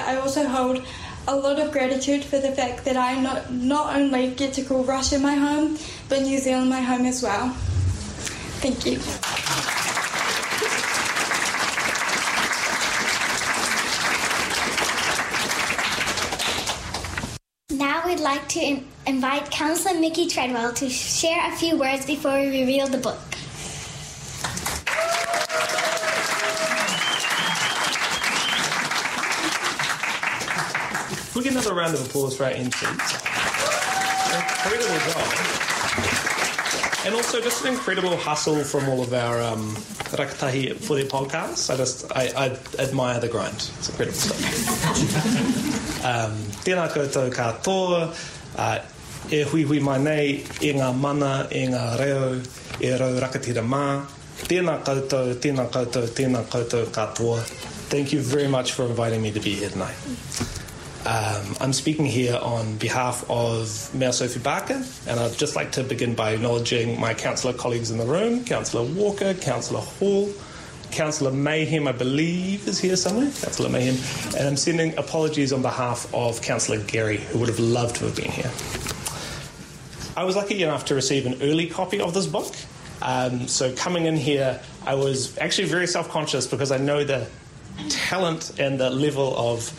I also hold a lot of gratitude for the fact that I not only get to call Russia my home, but New Zealand my home as well. Thank you. Now we'd like to invite Councillor Mickey Treadwell to share a few words before we reveal the book. We'll get another round of applause for our MCs. Incredible job. And also just an incredible hustle from all of our Rakatahi for their podcasts. I admire the grind. It's incredible stuff. Tēnā koutou katoa, e hui mai nei, e ngā mana, e ngā reo, e rau rakatira mā. Tēnā koutou, tēnā koutou, tēnā koutou katoa. Thank you very much for inviting me to be here tonight. I'm speaking here on behalf of Mayor Sophie Barker, and I'd just like to begin by acknowledging my councillor colleagues in the room, Councillor Walker, Councillor Hall, Councillor Mayhem, I believe, is here somewhere, Councillor Mayhem, and I'm sending apologies on behalf of Councillor Gary, who would have loved to have been here. I was lucky enough to receive an early copy of this book, so coming in here, I was actually very self-conscious because I know the talent and the level of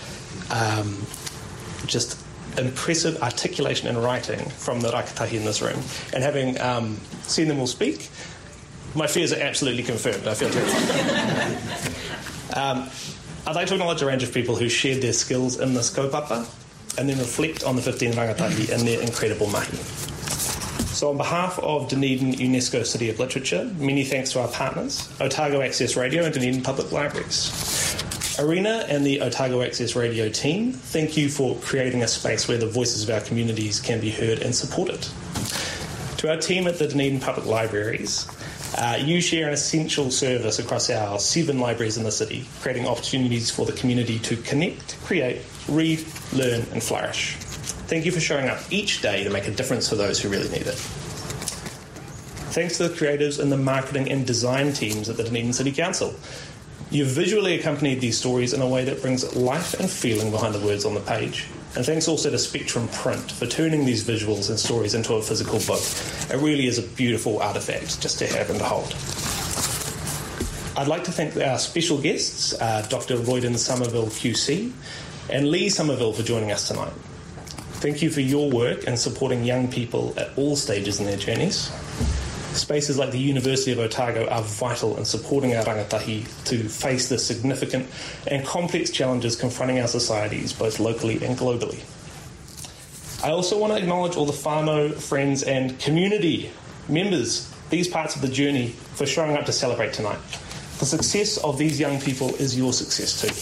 just impressive articulation and writing from the Rakatahi in this room. And having seen them all speak, my fears are absolutely confirmed. I feel terrified. I'd like to acknowledge a range of people who shared their skills in this kaupapa and then reflect on the 15 rangatahi and their incredible mahi. So on behalf of Dunedin UNESCO City of Literature, many thanks to our partners, Otago Access Radio and Dunedin Public Libraries. Arena and the Otago Access Radio team, thank you for creating a space where the voices of our communities can be heard and supported. To our team at the Dunedin Public Libraries, you share an essential service across our 7 libraries in the city, creating opportunities for the community to connect, create, read, learn and flourish. Thank you for showing up each day to make a difference for those who really need it. Thanks to the creatives and the marketing and design teams at the Dunedin City Council. You've visually accompanied these stories in a way that brings life and feeling behind the words on the page. And thanks also to Spectrum Print for turning these visuals and stories into a physical book. It really is a beautiful artefact just to have and to hold. I'd like to thank our special guests, Dr. Royden Somerville QC and Lee Somerville for joining us tonight. Thank you for your work in supporting young people at all stages in their journeys. Spaces like the University of Otago are vital in supporting our rangatahi to face the significant and complex challenges confronting our societies, both locally and globally. I also want to acknowledge all the whānau, friends and community members, these parts of the journey, for showing up to celebrate tonight. The success of these young people is your success too.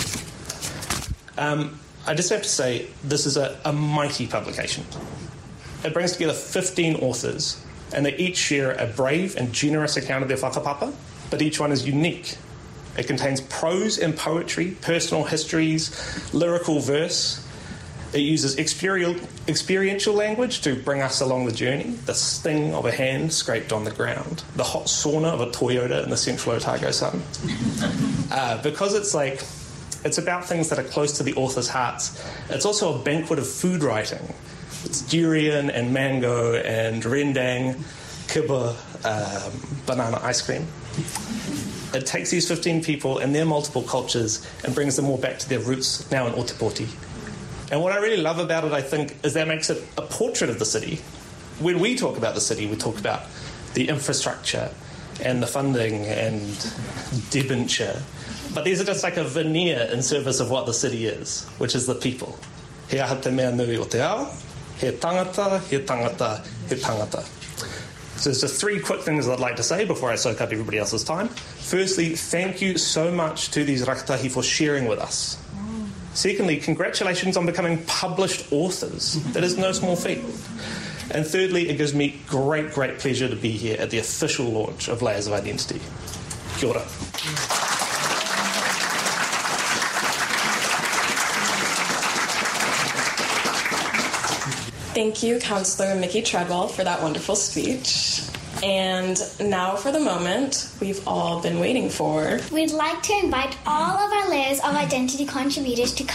I just have to say, this is a mighty publication. It brings together 15 authors, and they each share a brave and generous account of their whakapapa, but each one is unique. It contains prose and poetry, personal histories, lyrical verse. It uses experiential language to bring us along the journey, the sting of a hand scraped on the ground, the hot sauna of a Toyota in the central Otago sun. Because it's about things that are close to the author's hearts, it's also a banquet of food writing. It's durian and mango and rendang, kibba, banana ice cream. It takes these 15 people and their multiple cultures and brings them all back to their roots now in Otepoti. And what I really love about it, I think, is that makes it a portrait of the city. When we talk about the city, we talk about the infrastructure and the funding and debenture. But these are just like a veneer in service of what the city is, which is the people. He aha te mea nui o te ao. He tangata, he tangata, he tangata. So there's just 3 quick things I'd like to say before I soak up everybody else's time. Firstly, thank you so much to these rakatahi for sharing with us. Secondly, congratulations on becoming published authors. That is no small feat. And thirdly, it gives me great pleasure to be here at the official launch of Layers of Identity. Kia ora. Thank you, Councillor Mickey Treadwell, for that wonderful speech. And now for the moment we've all been waiting for. We'd like to invite all of our Layers of Identity contributors to come